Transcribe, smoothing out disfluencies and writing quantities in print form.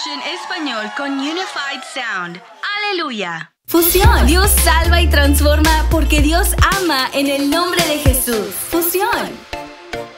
Fusion Español con Unified Sound. ¡Aleluya! Fusión. Dios salva y transforma porque Dios ama en el nombre de Jesús. Fusión.